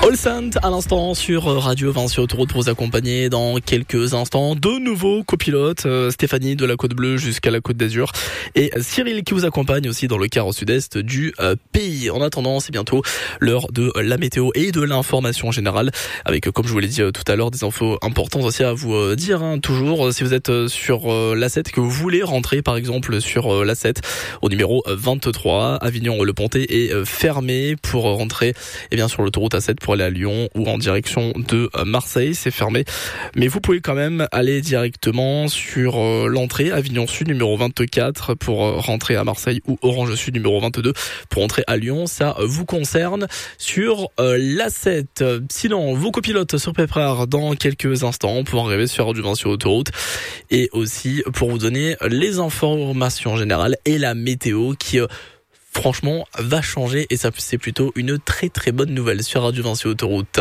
All Saint à l'instant sur Radio Vinci Autoroute pour vous accompagner dans quelques instants. Deux nouveaux copilotes, Stéphanie de la Côte Bleue jusqu'à la Côte d'Azur et Cyril qui vous accompagne aussi dans le quart au sud-est du pays. En attendant, c'est bientôt l'heure de la météo et de l'information générale avec, comme je vous l'ai dit tout à l'heure, des infos importantes aussi à vous dire. Toujours, si vous êtes sur l'A7 que vous voulez rentrer par exemple sur l'A7 au numéro 23, Avignon-Le Pontet est fermé pour rentrer sur l'autoroute A7 pour aller à Lyon ou en direction de Marseille, c'est fermé. Mais vous pouvez quand même aller directement sur l'entrée Avignon Sud numéro 24 pour rentrer à Marseille ou Orange Sud numéro 22 pour rentrer à Lyon. Ça vous concerne sur l'A7. Sinon, vos copilotes sur Peprar dans quelques instants pour arriver sur Radio Vinci Autoroute et aussi pour vous donner les informations générales et la météo qui franchement va changer et ça c'est plutôt une très très bonne nouvelle sur Radio Vinci Autoroute.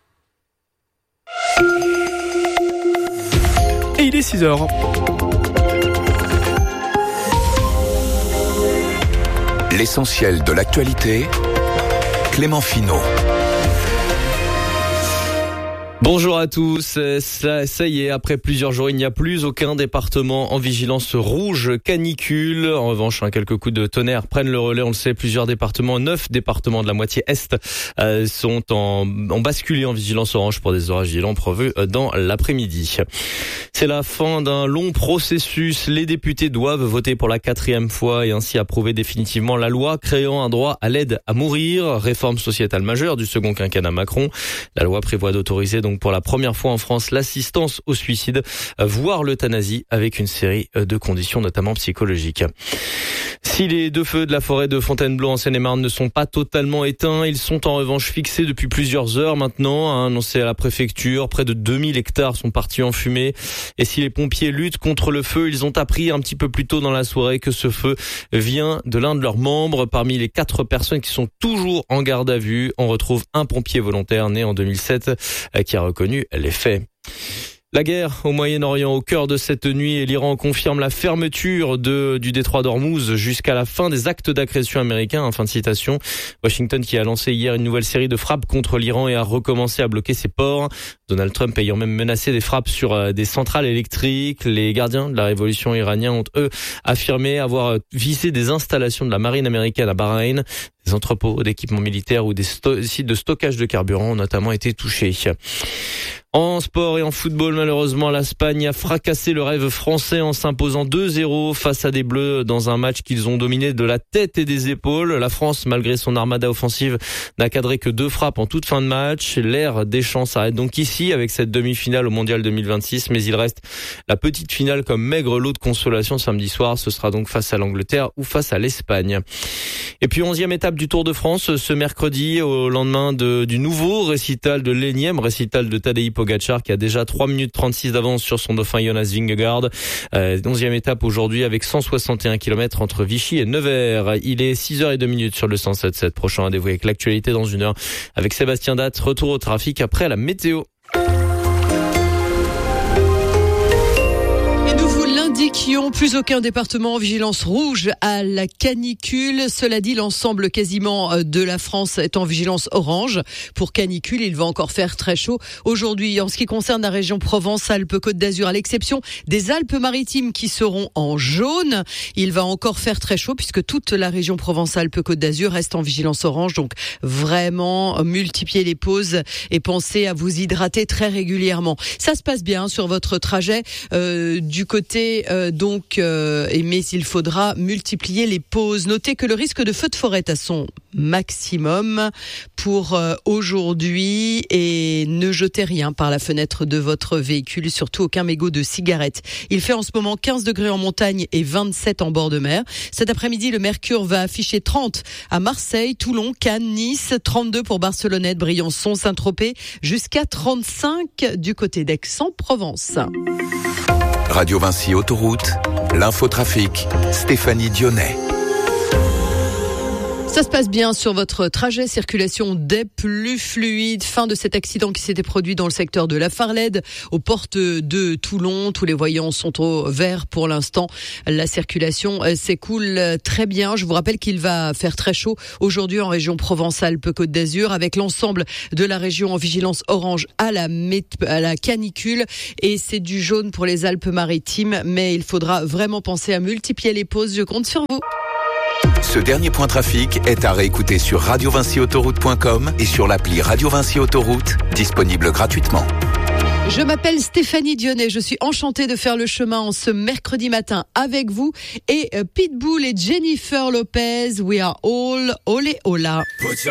Et il est 6h. L'essentiel de l'actualité, Clément Finot. Bonjour à tous, ça y est, après plusieurs jours, il n'y a plus aucun département en vigilance rouge canicule. En revanche, quelques coups de tonnerre prennent le relais, on le sait, 9 départements de la moitié est ont basculé en vigilance orange pour des orages violents prévus dans l'après-midi. C'est la fin d'un long processus. Les députés doivent voter pour la 4e fois et ainsi approuver définitivement la loi créant un droit à l'aide à mourir, réforme sociétale majeure du second quinquennat Macron. La loi prévoit d'autoriser donc pour la première fois en France l'assistance au suicide, voire l'euthanasie avec une série de conditions notamment psychologiques. Si les deux feux de la forêt de Fontainebleau en Seine-et-Marne ne sont pas totalement éteints, ils sont en revanche fixés depuis plusieurs heures maintenant, annoncé à la préfecture. Près de 2000 hectares sont partis en fumée. Et si les pompiers luttent contre le feu, ils ont appris un petit peu plus tôt dans la soirée que ce feu vient de l'un de leurs membres. Parmi les 4 personnes qui sont toujours en garde à vue, on retrouve un pompier volontaire né en 2007 qui a reconnu les faits. La guerre au Moyen-Orient au cœur de cette nuit et l'Iran confirme la fermeture du détroit d'Ormuz jusqu'à la fin des actes d'agression américains. Fin de citation. Washington qui a lancé hier une nouvelle série de frappes contre l'Iran et a recommencé à bloquer ses ports. Donald Trump ayant même menacé des frappes sur des centrales électriques. Les gardiens de la révolution iranienne ont eux affirmé avoir visé des installations de la marine américaine à Bahreïn. Des entrepôts d'équipements militaires ou des sites de stockage de carburant ont notamment été touchés. En sport et en football, malheureusement, l'Espagne a fracassé le rêve français en s'imposant 2-0 face à des Bleus dans un match qu'ils ont dominé de la tête et des épaules. La France, malgré son armada offensive, n'a cadré que 2 frappes en toute fin de match. L'ère Deschamps s'arrête donc ici avec cette demi-finale au Mondial 2026, mais il reste la petite finale comme maigre lot de consolation samedi soir. Ce sera donc face à l'Angleterre ou face à l'Espagne. Et puis 11e étape du Tour de France ce mercredi au lendemain du nouveau récital, de l'énième récital de Tadej Pogacar qui a déjà 3 minutes 36 d'avance sur son dauphin Jonas Vingegaard. 11e étape aujourd'hui avec 161 km entre Vichy et Nevers. Il est 6h02 sur le 107.7. Prochain rendez-vous avec l'actualité dans 1 heure avec Sébastien Datt. Retour au trafic après la météo. Qui ont plus aucun département en vigilance rouge à la canicule. Cela dit, l'ensemble quasiment de la France est en vigilance orange. Pour canicule, il va encore faire très chaud aujourd'hui. En ce qui concerne la région Provence-Alpes-Côte d'Azur, à l'exception des Alpes-Maritimes qui seront en jaune, il va encore faire très chaud puisque toute la région Provence-Alpes-Côte d'Azur reste en vigilance orange. Donc vraiment, multipliez les pauses et pensez à vous hydrater très régulièrement. Ça se passe bien sur votre trajet du côté mais il faudra multiplier les pauses. Notez que le risque de feu de forêt est à son maximum pour aujourd'hui et ne jetez rien par la fenêtre de votre véhicule, surtout aucun mégot de cigarette. Il fait en ce moment 15 degrés en montagne et 27 en bord de mer. Cet après-midi, le mercure va afficher 30 à Marseille, Toulon, Cannes, Nice, 32 pour Barcelonnette, Briançon, Saint-Tropez, jusqu'à 35 du côté d'Aix-en-Provence. Radio Vinci Autoroute, l'infotrafic, Stéphanie Dionnet. Ça se passe bien sur votre trajet, circulation des plus fluides. Fin de cet accident qui s'était produit dans le secteur de la Farlède, aux portes de Toulon. Tous les voyants sont au vert pour l'instant. La circulation s'écoule très bien. Je vous rappelle qu'il va faire très chaud aujourd'hui en région Provence-Alpes-Côte d'Azur, avec l'ensemble de la région en vigilance orange à la canicule. Et c'est du jaune pour les Alpes-Maritimes, mais il faudra vraiment penser à multiplier les pauses. Je compte sur vous. Ce dernier point trafic est à réécouter sur radiovinciautoroute.com et sur l'appli Radio Vinci Autoroute, disponible gratuitement. Je m'appelle Stéphanie Dionnet, je suis enchantée de faire le chemin en ce mercredi matin avec vous. Et Pitbull et Jennifer Lopez, We Are All Olé Ola.